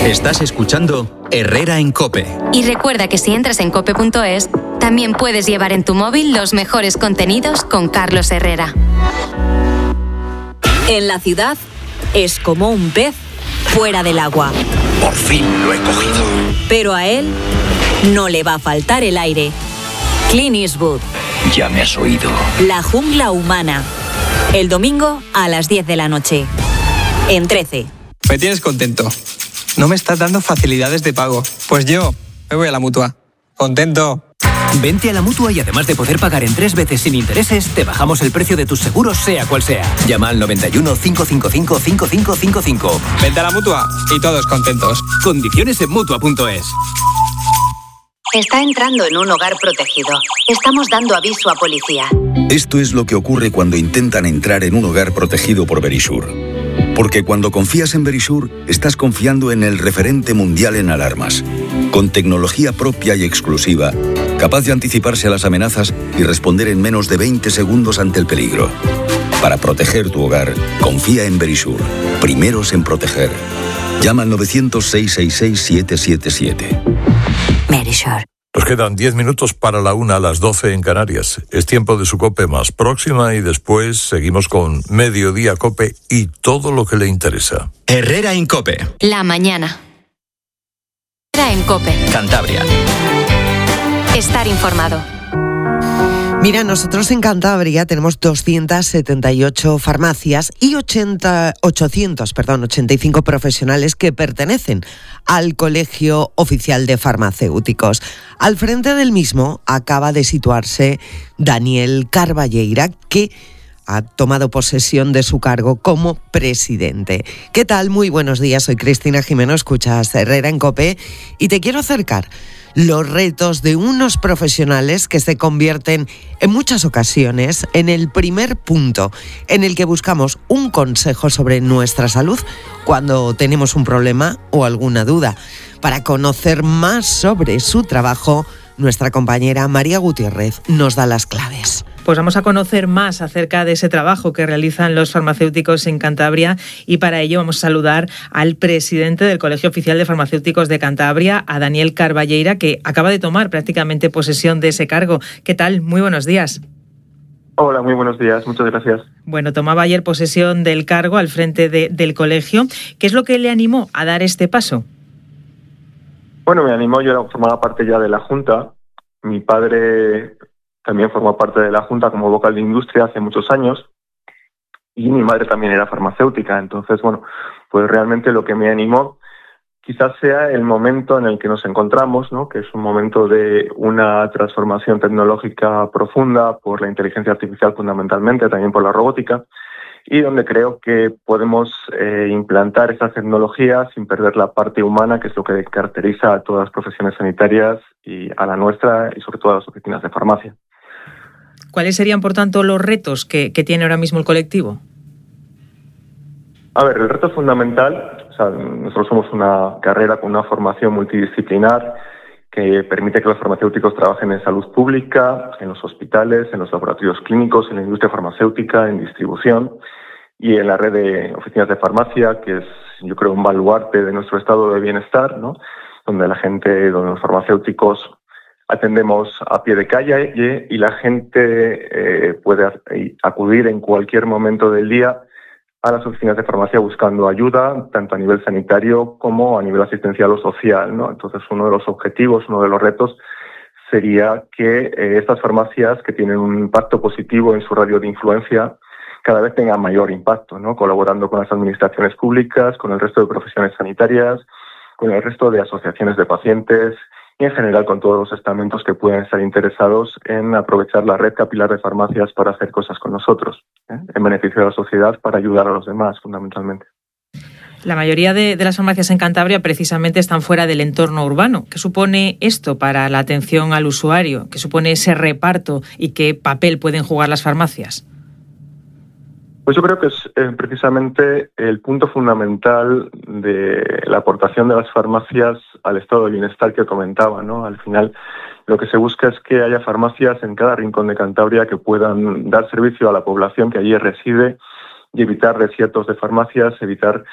Estás escuchando Herrera en COPE. Y recuerda que si entras en cope.es, también puedes llevar en tu móvil los mejores contenidos con Carlos Herrera. En la ciudad es como un pez fuera del agua. Por fin lo he cogido. Pero a él no le va a faltar el aire. Clint Eastwood. Ya me has oído. La jungla humana. El domingo a las 10 de la noche. En 13. Me tienes contento. No me estás dando facilidades de pago. Pues yo me voy a la Mutua. Contento. Vente a la Mutua y además de poder pagar en 3 veces sin intereses, te bajamos el precio de tus seguros sea cual sea. Llama al 91 555 5555. Vente a la Mutua y todos contentos. Condiciones en Mutua.es. Está entrando en un hogar protegido. Estamos dando aviso a policía. Esto es lo que ocurre cuando intentan entrar en un hogar protegido por Verisure. Porque cuando confías en Verisure, estás confiando en el referente mundial en alarmas. Con tecnología propia y exclusiva, capaz de anticiparse a las amenazas y responder en menos de 20 segundos ante el peligro. Para proteger tu hogar, confía en Verisure. Primeros en proteger. Llama al 900-666-777. Verisure. Nos quedan 10 minutos para la 1 a las 12 en Canarias. Es tiempo de su COPE más próxima y después seguimos con Mediodía COPE y todo lo que le interesa. Herrera en COPE. La mañana. Herrera en COPE. Cantabria. Estar informado. Mira, nosotros en Cantabria tenemos 278 farmacias y 85 profesionales que pertenecen al Colegio Oficial de Farmacéuticos. Al frente del mismo acaba de situarse Daniel Carballeira, que ha tomado posesión de su cargo como presidente. ¿Qué tal? Muy buenos días, soy Cristina Jimeno, escuchas Herrera en COPE y te quiero acercar los retos de unos profesionales que se convierten en muchas ocasiones en el primer punto en el que buscamos un consejo sobre nuestra salud cuando tenemos un problema o alguna duda. Para conocer más sobre su trabajo, nuestra compañera María Gutiérrez nos da las claves. Pues vamos a conocer más acerca de ese trabajo que realizan los farmacéuticos en Cantabria y para ello vamos a saludar al presidente del Colegio Oficial de Farmacéuticos de Cantabria, a Daniel Carballeira, que acaba de tomar prácticamente posesión de ese cargo. ¿Qué tal? Muy buenos días. Hola, muy buenos días. Muchas gracias. Bueno, tomaba ayer posesión del cargo al frente del colegio. ¿Qué es lo que le animó a dar este paso? Bueno, me animó, yo formaba parte ya de la Junta. Mi padre también formó parte de la Junta como vocal de industria hace muchos años y mi madre también era farmacéutica. Entonces, bueno, pues realmente lo que me animó quizás sea el momento en el que nos encontramos, ¿no? Que es un momento de una transformación tecnológica profunda por la inteligencia artificial fundamentalmente, también por la robótica, y donde creo que podemos implantar esas tecnologías sin perder la parte humana, que es lo que caracteriza a todas las profesiones sanitarias y a la nuestra y sobre todo a las oficinas de farmacia. ¿Cuáles serían, por tanto, los retos que tiene ahora mismo el colectivo? A ver, el reto fundamental, o sea, nosotros somos una carrera con una formación multidisciplinar que permite que los farmacéuticos trabajen en salud pública, en los hospitales, en los laboratorios clínicos, en la industria farmacéutica, en distribución y en la red de oficinas de farmacia, que es, yo creo, un baluarte de nuestro estado de bienestar, ¿no? Donde donde los farmacéuticos atendemos a pie de calle y la gente puede acudir en cualquier momento del día a las oficinas de farmacia buscando ayuda, tanto a nivel sanitario como a nivel asistencial o social, ¿no? Entonces, uno de los objetivos, uno de los retos sería que estas farmacias que tienen un impacto positivo en su radio de influencia cada vez tengan mayor impacto, ¿no? Colaborando con las administraciones públicas, con el resto de profesiones sanitarias, con el resto de asociaciones de pacientes y en general con todos los estamentos que puedan estar interesados en aprovechar la red capilar de farmacias para hacer cosas con nosotros, en beneficio de la sociedad, para ayudar a los demás, fundamentalmente. La mayoría de las farmacias en Cantabria precisamente están fuera del entorno urbano. ¿Qué supone esto para la atención al usuario? ¿Qué supone ese reparto y qué papel pueden jugar las farmacias? Pues yo creo que es precisamente el punto fundamental de la aportación de las farmacias al estado de bienestar que comentaba, ¿no? Al final, lo que se busca es que haya farmacias en cada rincón de Cantabria que puedan dar servicio a la población que allí reside y evitar desiertos de farmacias, evitar